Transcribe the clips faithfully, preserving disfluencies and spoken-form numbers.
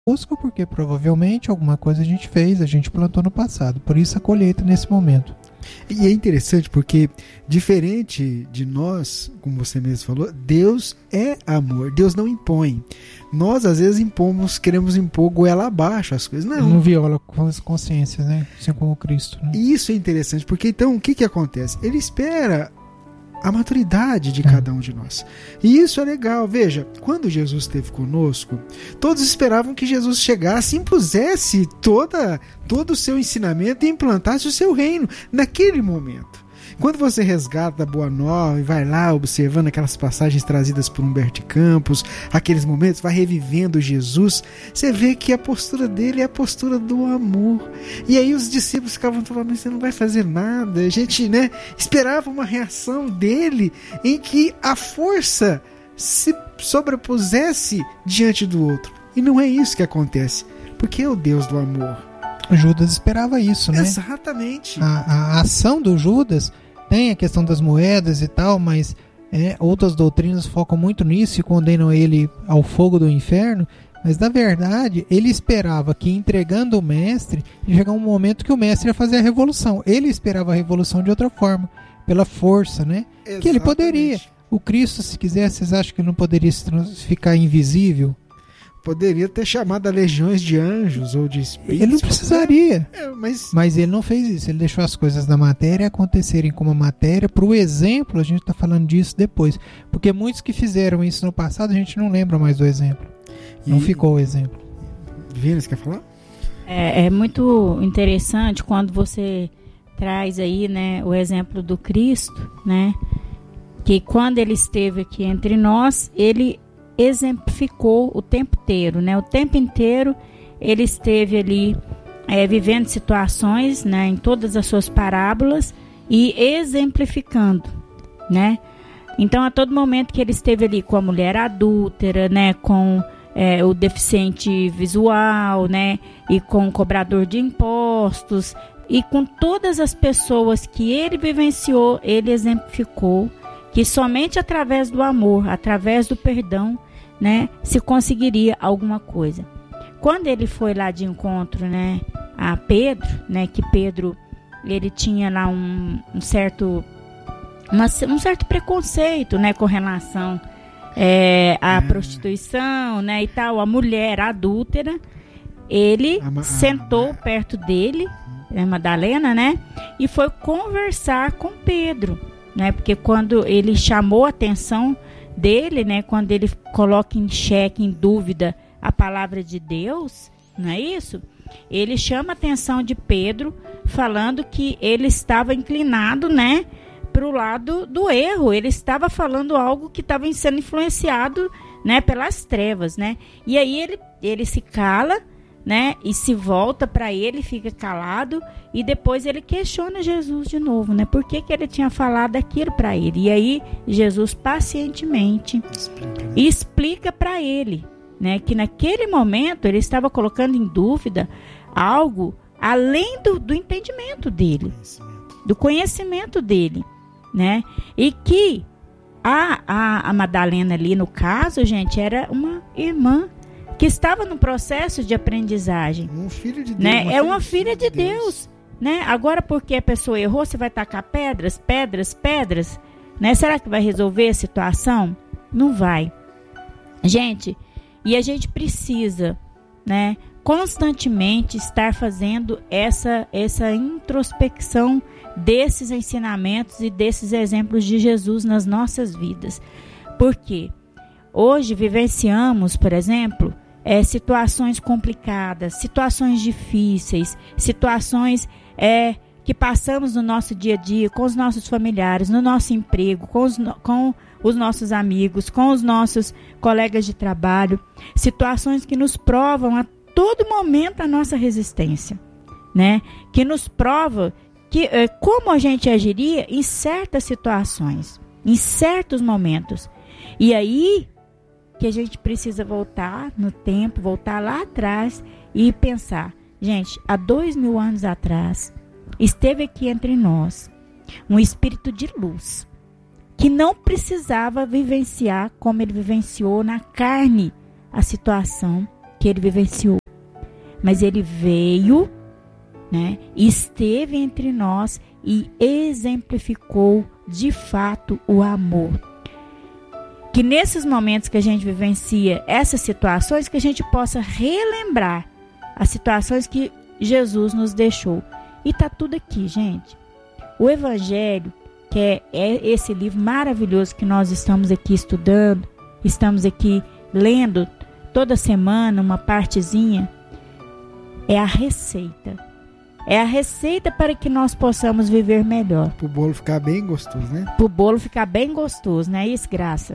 busca, porque provavelmente alguma coisa a gente fez, a gente plantou no passado. Por isso a colheita nesse momento. E é interessante porque, diferente de nós, como você mesmo falou, Deus é amor, Deus não impõe. Nós às vezes impomos, queremos impor goela abaixo as coisas. Não, Ele não viola com as consciências, né? Assim como Cristo, né? Isso é interessante, porque então o que, que acontece? Ele espera a maturidade de cada um de nós. E isso é legal. Veja, quando Jesus esteve conosco, todos esperavam que Jesus chegasse e impusesse toda, todo o seu ensinamento e implantasse o seu reino naquele momento. Quando você resgata a Boa Nova e vai lá observando aquelas passagens trazidas por Humberto de Campos, aqueles momentos, vai revivendo Jesus, você vê que a postura dele é a postura do amor. E aí os discípulos ficavam falando, mas você não vai fazer nada. A gente, né, esperava uma reação dele em que a força se sobrepusesse diante do outro. E não é isso que acontece, porque é o Deus do amor. Judas esperava isso, né? Exatamente. A, a ação do Judas tem a questão das moedas e tal, mas é, outras doutrinas focam muito nisso e condenam ele ao fogo do inferno. Mas na verdade, ele esperava que entregando o mestre, ia chegar um momento que o mestre ia fazer a revolução. Ele esperava a revolução de outra forma, pela força, né? Exatamente. Que ele poderia. O Cristo, se quisesse, vocês acham que ele não poderia ficar invisível? Poderia ter chamado legiões de anjos ou de espíritos. Ele não precisaria. É, mas... mas ele não fez isso. Ele deixou as coisas da matéria acontecerem como matéria. Para o exemplo, a gente está falando disso depois. Porque muitos que fizeram isso no passado, a gente não lembra mais do exemplo. Não e... ficou o exemplo. Vina, você quer falar? É, é muito interessante quando você traz aí, né, o exemplo do Cristo, né? Que quando ele esteve aqui entre nós, ele exemplificou o tempo inteiro, né? O tempo inteiro ele esteve ali é, vivendo situações, né, em todas as suas parábolas e exemplificando, né? Então, a todo momento que ele esteve ali com a mulher adúltera, né, com é, o deficiente visual, né, e com o cobrador de impostos e com todas as pessoas que ele vivenciou, ele exemplificou que somente através do amor, através do perdão, né, se conseguiria alguma coisa. Quando ele foi lá de encontro, né, a Pedro, né, que Pedro ele tinha lá um, um certo uma, um certo preconceito, né, com relação é, à é. prostituição, né, e tal, a mulher adúltera, ele a, sentou a, perto dele, a Madalena, né, e foi conversar com Pedro, né, porque quando ele chamou a atenção dele, né, quando ele coloca em xeque, em dúvida a palavra de Deus, não é isso? Ele chama a atenção de Pedro, falando que ele estava inclinado, né, para o lado do erro. Ele estava falando algo que estava sendo influenciado, né, pelas trevas, né? E aí ele, ele se cala, né, e se volta para ele, fica calado, e depois ele questiona Jesus de novo, né? Por que que ele tinha falado aquilo para ele? E aí Jesus pacientemente explica, explica para ele, né, que naquele momento ele estava colocando em dúvida algo além do, do entendimento dele, conhecimento. do conhecimento dele, né? E que a, a, a Madalena ali, no caso, gente, era uma irmã que estava no processo de aprendizagem. Um filho de Deus. Né? Uma é uma filha, filha de de Deus. Deus. Né? Agora, porque a pessoa errou, você vai tacar pedras, pedras, pedras. Né? Será que vai resolver a situação? Não vai. Gente, e a gente precisa, né, constantemente estar fazendo essa, essa introspecção desses ensinamentos e desses exemplos de Jesus nas nossas vidas. Por quê? Hoje vivenciamos, por exemplo, É, situações complicadas, situações difíceis, situações é, que passamos no nosso dia a dia com os nossos familiares, no nosso emprego, com os, com os nossos amigos, com os nossos colegas de trabalho, situações que nos provam a todo momento a nossa resistência, né? Que nos prova que, é, como a gente agiria em certas situações, em certos momentos. E aí que a gente precisa voltar no tempo, voltar lá atrás e pensar, gente, há dois mil anos atrás, esteve aqui entre nós um espírito de luz, que não precisava vivenciar como ele vivenciou na carne a situação, que ele vivenciou. Mas ele veio, né, esteve entre nós e exemplificou de fato o amor. Que nesses momentos que a gente vivencia essas situações, que a gente possa relembrar as situações que Jesus nos deixou. E tá tudo aqui, gente. O Evangelho, que é, é esse livro maravilhoso que nós estamos aqui estudando, estamos aqui lendo toda semana uma partezinha, é a receita. É a receita para que nós possamos viver melhor. Para o bolo ficar bem gostoso, né? Para o bolo ficar bem gostoso, né? Isso, Graça.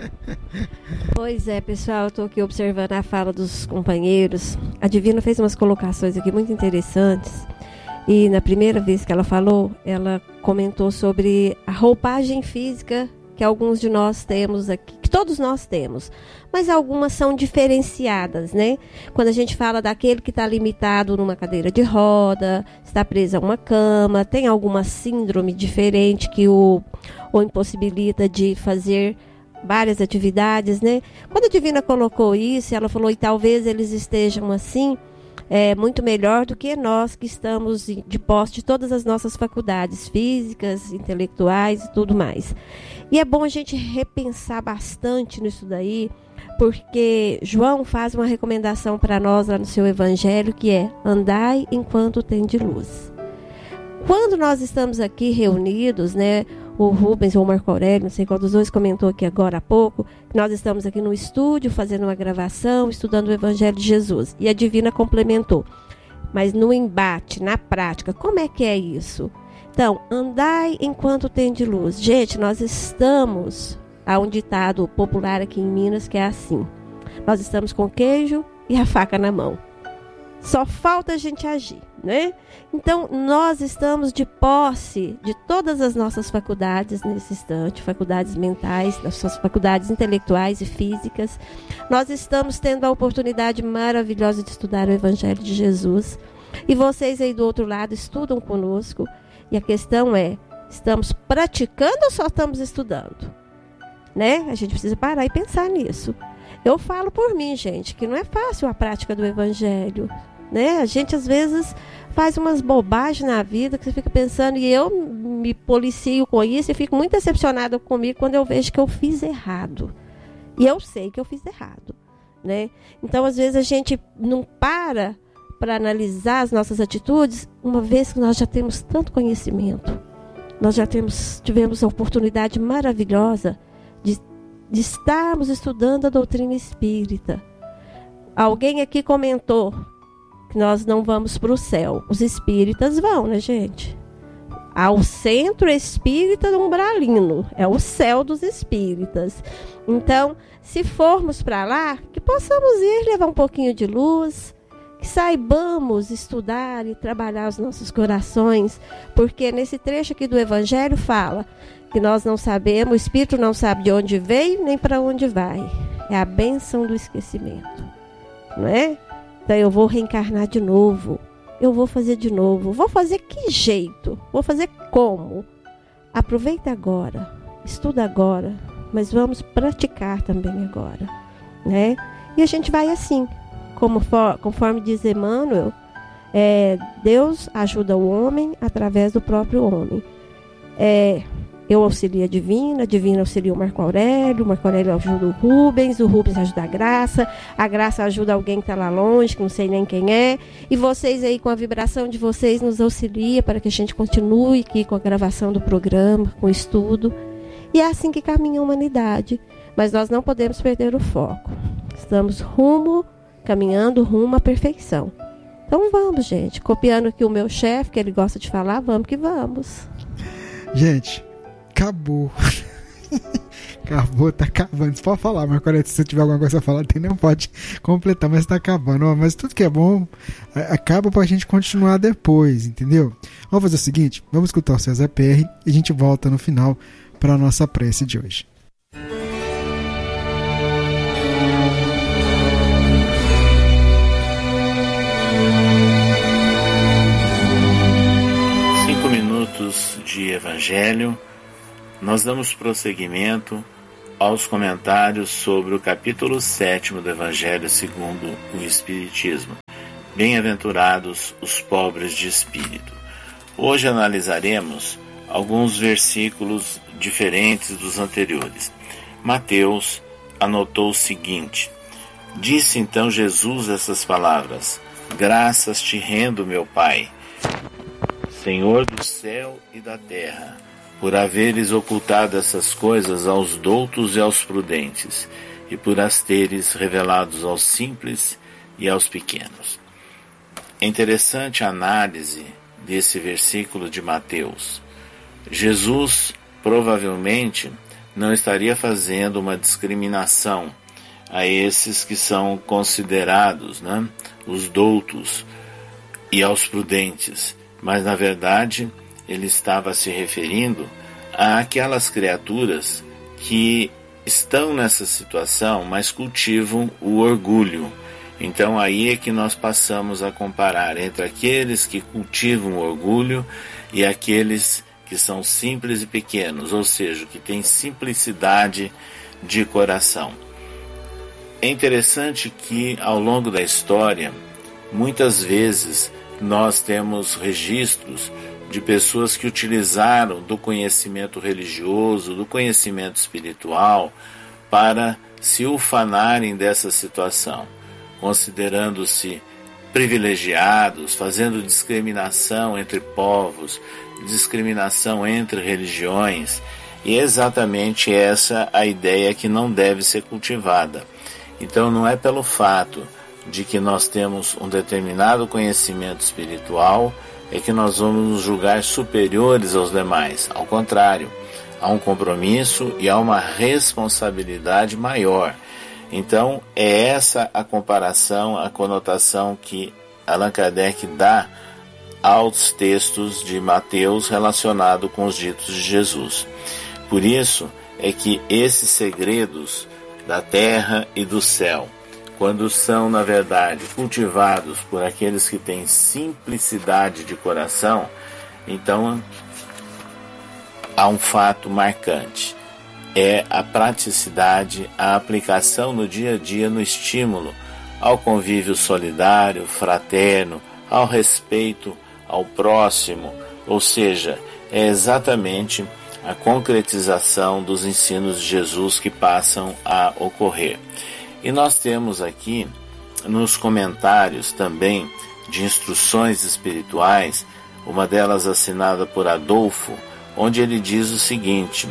Pois é, pessoal, eu estou aqui observando a fala dos companheiros. A Divina fez umas colocações aqui muito interessantes. E na primeira vez que ela falou, ela comentou sobre a roupagem física que alguns de nós temos aqui, que todos nós temos, mas algumas são diferenciadas, né? Quando a gente fala daquele que está limitado numa cadeira de roda, está preso a uma cama, tem alguma síndrome diferente que o, o impossibilita de fazer várias atividades, né? Quando a Divina colocou isso, ela falou, e talvez eles estejam assim, é muito melhor do que nós que estamos de posse de todas as nossas faculdades físicas, intelectuais e tudo mais. E é bom a gente repensar bastante nisso daí, porque João faz uma recomendação para nós lá no seu Evangelho, que é andai enquanto tem de luz. Quando nós estamos aqui reunidos, né, o Rubens ou o Marco Aurélio, não sei qual dos dois comentou aqui agora há pouco, que nós estamos aqui no estúdio fazendo uma gravação, estudando o Evangelho de Jesus. E a Divina complementou. Mas no embate, na prática, como é que é isso? Então, andai enquanto tem de luz. Gente, nós estamos, há um ditado popular aqui em Minas que é assim. Nós estamos com queijo e a faca na mão. Só falta a gente agir, né? Então, nós estamos de posse de todas as nossas faculdades nesse instante, faculdades mentais, nossas faculdades intelectuais e físicas. Nós estamos tendo a oportunidade maravilhosa de estudar o Evangelho de Jesus. E vocês aí do outro lado estudam conosco. E a questão é, estamos praticando ou só estamos estudando? Né? A gente precisa parar e pensar nisso. Eu falo por mim, gente, que não é fácil a prática do Evangelho. Né? A gente às vezes faz umas bobagens na vida que você fica pensando, e eu me policio com isso e fico muito decepcionada comigo quando eu vejo que eu fiz errado. E eu sei que eu fiz errado. Né? Então às vezes a gente não para para analisar as nossas atitudes, uma vez que nós já temos tanto conhecimento. Nós já temos, tivemos a oportunidade maravilhosa de, de estarmos estudando a doutrina espírita. Alguém aqui comentou que nós não vamos para o céu. Os espíritas vão, né, gente? Ao centro espírita do Umbralino. É o céu dos espíritas. Então, se formos para lá, que possamos ir levar um pouquinho de luz, que saibamos estudar e trabalhar os nossos corações, porque nesse trecho aqui do Evangelho fala que nós não sabemos, o Espírito não sabe de onde veio nem para onde vai. É a bênção do esquecimento, não é? Então eu vou reencarnar de novo, eu vou fazer de novo, vou fazer que jeito? Vou fazer como? Aproveita agora, estuda agora, mas vamos praticar também agora, né? E a gente vai assim. Como for, conforme diz Emmanuel, é, Deus ajuda o homem através do próprio homem. É, eu auxilio a Divina, a Divina auxilia o Marco Aurélio, o Marco Aurélio ajuda o Rubens, o Rubens ajuda a Graça, a Graça ajuda alguém que está lá longe, que não sei nem quem é, e vocês aí, com a vibração de vocês, nos auxilia para que a gente continue aqui com a gravação do programa, com o estudo. E é assim que caminha a humanidade. Mas nós não podemos perder o foco. Estamos rumo caminhando rumo à perfeição. Então vamos, gente. Copiando aqui o meu chefe, que ele gosta de falar, vamos que vamos. Gente, acabou. Acabou, tá acabando. Você pode falar, mas agora, se você tiver alguma coisa a falar, tem, não pode completar, mas tá acabando. Ó, mas tudo que é bom acaba pra gente continuar depois, entendeu? Vamos fazer o seguinte, vamos escutar o César P R e a gente volta no final para a nossa prece de hoje. De Evangelho, nós damos prosseguimento aos comentários sobre o capítulo sétimo do Evangelho segundo o Espiritismo. Bem-aventurados os pobres de espírito. Hoje analisaremos alguns versículos diferentes dos anteriores. Mateus anotou o seguinte: Disse então Jesus essas palavras: Graças te rendo, meu Pai, Senhor do céu e da terra, por haveres ocultado essas coisas aos doutos e aos prudentes, e por as teres revelados aos simples e aos pequenos. É interessante a análise desse versículo de Mateus. Jesus provavelmente não estaria fazendo uma discriminação a esses que são considerados, né, os doutos e aos prudentes, mas na verdade ele estava se referindo àquelas criaturas que estão nessa situação, mas cultivam o orgulho. Então aí é que nós passamos a comparar entre aqueles que cultivam o orgulho e aqueles que são simples e pequenos, ou seja, que têm simplicidade de coração. É interessante que ao longo da história, muitas vezes nós temos registros de pessoas que utilizaram do conhecimento religioso, do conhecimento espiritual, para se ufanarem dessa situação, considerando-se privilegiados, fazendo discriminação entre povos, discriminação entre religiões, e é exatamente essa a ideia que não deve ser cultivada. Então não é pelo fato de que nós temos um determinado conhecimento espiritual é que nós vamos nos julgar superiores aos demais. Ao contrário, há um compromisso e há uma responsabilidade maior. Então, é essa a comparação, a conotação que Allan Kardec dá aos textos de Mateus relacionado com os ditos de Jesus. Por isso é que esses segredos da terra e do céu, quando são, na verdade, cultivados por aqueles que têm simplicidade de coração, então há um fato marcante. É a praticidade, a aplicação no dia a dia, no estímulo ao convívio solidário, fraterno, ao respeito ao próximo, ou seja, é exatamente a concretização dos ensinos de Jesus que passam a ocorrer. E nós temos aqui, nos comentários também de instruções espirituais, uma delas assinada por Adolfo, onde ele diz o seguinte: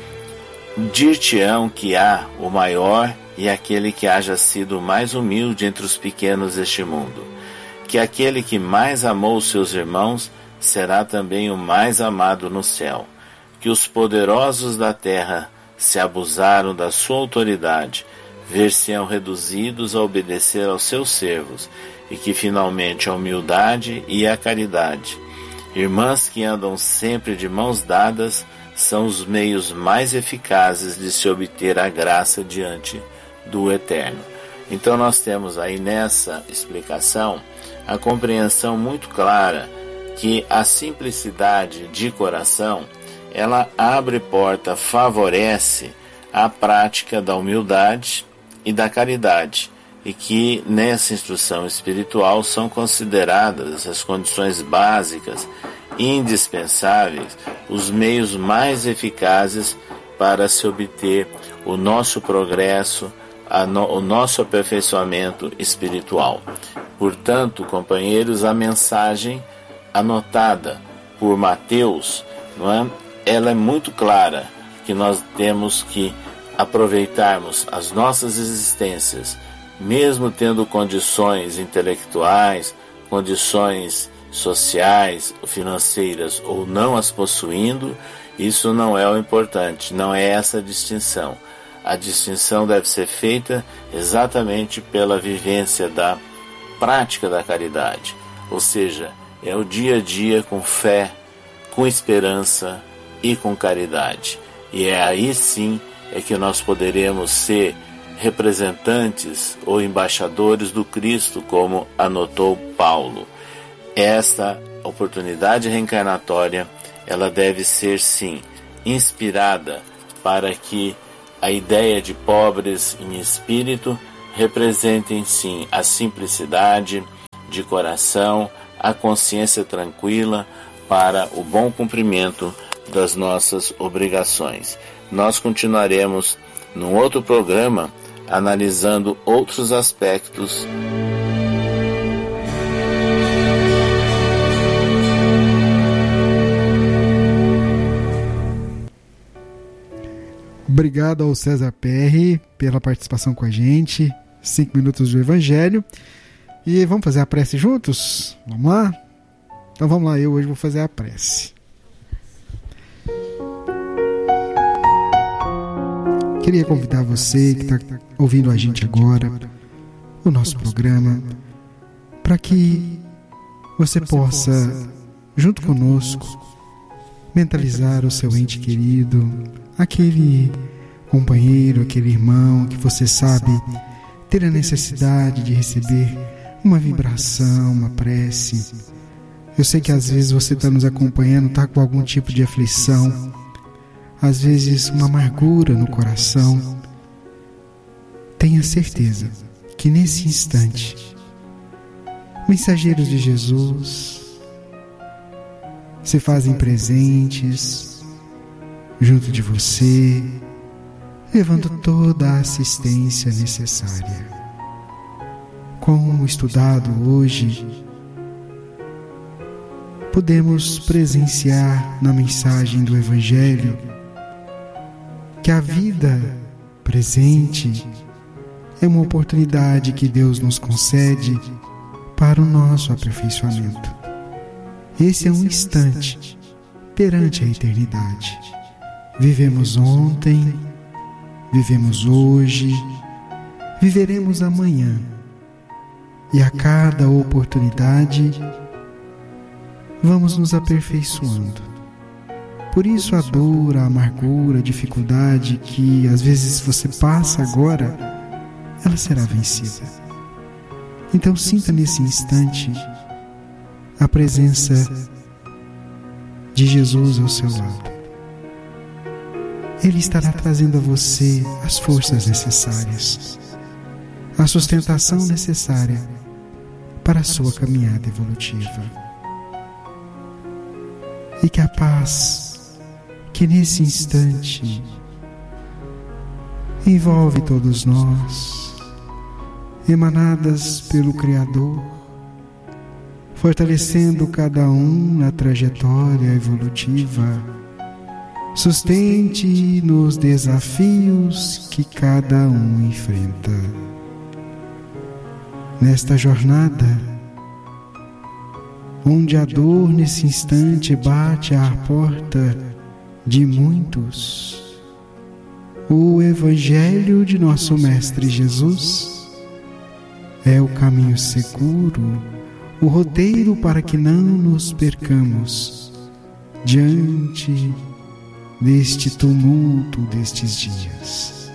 Dir-te-ão que há o maior e aquele que haja sido o mais humilde entre os pequenos deste mundo, que aquele que mais amou seus irmãos será também o mais amado no céu, que os poderosos da terra se abusaram da sua autoridade, ver-se-ão reduzidos a obedecer aos seus servos, e que finalmente a humildade e a caridade, irmãs que andam sempre de mãos dadas, são os meios mais eficazes de se obter a graça diante do Eterno. Então nós temos aí nessa explicação a compreensão muito clara que a simplicidade de coração, ela abre porta, favorece a prática da humildade e da caridade, e que nessa instrução espiritual são consideradas as condições básicas, indispensáveis, os meios mais eficazes para se obter o nosso progresso, a no, o nosso aperfeiçoamento espiritual. Portanto, companheiros, a mensagem anotada por Mateus, não é? Ela é muito clara, que nós temos que aproveitarmos as nossas existências, mesmo tendo condições intelectuais, condições sociais, financeiras ou não as possuindo, isso não é o importante, não é essa a distinção. A distinção deve ser feita exatamente pela vivência da prática da caridade, ou seja, é o dia a dia com fé, com esperança e com caridade. E é aí sim é que nós poderemos ser representantes ou embaixadores do Cristo, como anotou Paulo. Essa oportunidade reencarnatória, ela deve ser sim inspirada para que a ideia de pobres em espírito representem sim a simplicidade de coração, a consciência tranquila para o bom cumprimento das nossas obrigações. Nós continuaremos num outro programa analisando outros aspectos. Obrigado ao César Perry pela participação com a gente. Cinco minutos do Evangelho. E vamos fazer a prece juntos? Vamos lá? Então vamos lá, eu hoje vou fazer a prece. Queria convidar você que está ouvindo a gente agora, o nosso programa, para que você possa, junto conosco, mentalizar o seu ente querido, aquele companheiro, aquele irmão que você sabe ter a necessidade de receber uma vibração, uma prece. Eu sei que às vezes você está nos acompanhando, está com algum tipo de aflição, às vezes uma amargura no coração. Tenha certeza que nesse instante, mensageiros de Jesus se fazem presentes junto de você, levando toda a assistência necessária. Como estudado hoje, podemos presenciar na mensagem do Evangelho que a vida presente é uma oportunidade que Deus nos concede para o nosso aperfeiçoamento. Esse é um instante perante a eternidade. Vivemos ontem, vivemos hoje, viveremos amanhã. E a cada oportunidade, vamos nos aperfeiçoando. Por isso a dor, a amargura, a dificuldade que às vezes você passa agora, ela será vencida. Então sinta nesse instante a presença de Jesus ao seu lado. Ele estará trazendo a você as forças necessárias, a sustentação necessária para a sua caminhada evolutiva. E que a paz que nesse instante envolve todos nós, emanadas pelo Criador, fortalecendo cada um na trajetória evolutiva, sustente nos desafios que cada um enfrenta. Nesta jornada, onde a dor nesse instante bate à porta de muitos, o Evangelho de nosso Mestre Jesus é o caminho seguro, o roteiro para que não nos percamos diante deste tumulto destes dias.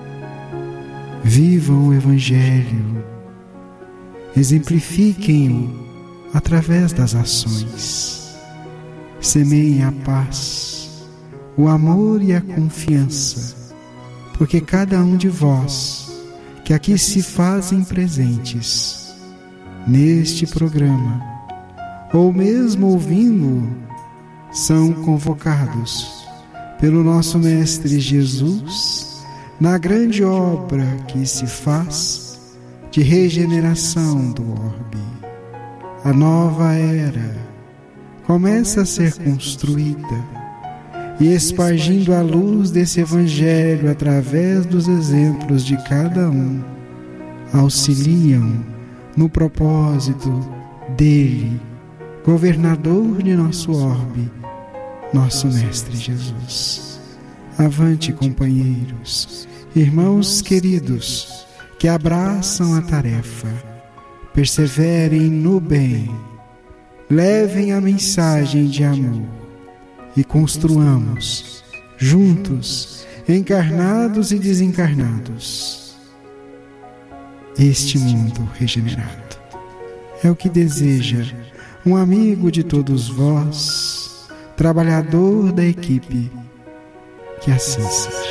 Vivam o Evangelho, exemplifiquem-o através das ações, semeiem a paz, o amor e a confiança, porque cada um de vós que aqui se fazem presentes neste programa, ou mesmo ouvindo, são convocados pelo nosso Mestre Jesus na grande obra que se faz de regeneração do orbe. A nova era começa a ser construída, e espargindo a luz desse Evangelho através dos exemplos de cada um, auxiliam no propósito dele, governador de nosso orbe, nosso Mestre Jesus. Avante, companheiros, irmãos queridos, que abraçam a tarefa, perseverem no bem, levem a mensagem de amor, e construamos, juntos, encarnados e desencarnados, este mundo regenerado. É o que deseja um amigo de todos vós, trabalhador da equipe, que assim seja.